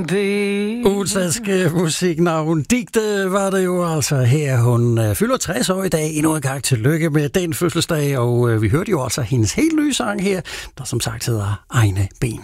det. Udenlandske musiknavn. Digte var det jo altså her. Hun fylder 60 år i dag. Endnu en gang tillykke med den fødselsdag. Og vi hørte jo altså hendes helt nye sang her, der som sagt hedder Egne Ben.